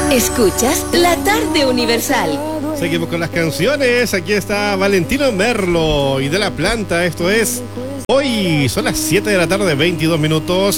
Escuchas La Tarde Universal. Seguimos con las canciones. Aquí está Valentino Merlo y De La Planta. Esto es Hoy. Son las 7 de la tarde, 22 minutos.